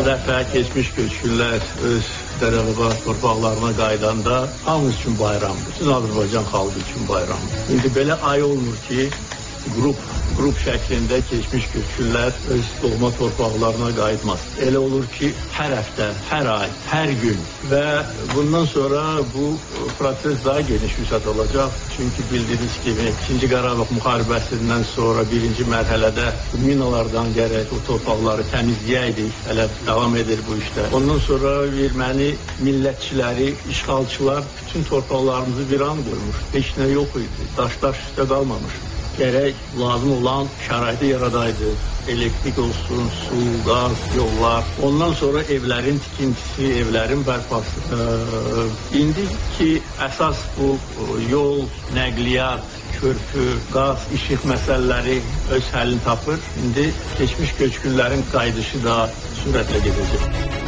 dəfə keçmiş köçkünlər öz dərəbaba torpaqlarına qaydanda hamımız üçün bayramdır. Bütün Azərbaycan xalqı üçün bayramdır. İndi belə ay olmur ki, qrup şəklində keçmiş köçkünlər öz doğma torpaqlarına qayıtmaz. Elə olur ki, hər həftə, hər ay, hər gün və bundan sonra bu proses daha geniş vüsət olacaq. Çünki bildiyiniz kimi 2-ci Qarabağ müharibəsindən sonra 1-ci mərhələdə minalardan gərək o torpaqları təmizləyəydik. Hələ davam edir bu işdə. Ondan sonra erməni millətçiləri, işğalçılar bütün torpaqlarımızı viran qoymuş. Heç nə yox idi. Daş üstə qalmamış. Gərək lazım olan şəraiti yaradaydı. Elektrik olsun, su, qaz, yollar. Ondan sonra evlərin tikintisi, evlərin bərpası. İndi ki, əsas bu yol, nəqliyyat, körpü, qaz, işıq məsələləri öz həllini tapır. İndi keçmiş köçkünlərin qayıdışı da sürətlə gedəcək.